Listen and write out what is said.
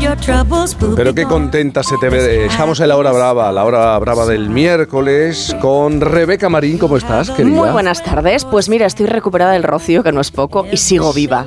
Pero qué contenta se te ve. Estamos en la hora brava del miércoles con Rebeca Marín. ¿Cómo estás, querida? Muy buenas tardes. Pues mira, estoy recuperada del rocío, que no es poco, y sigo viva.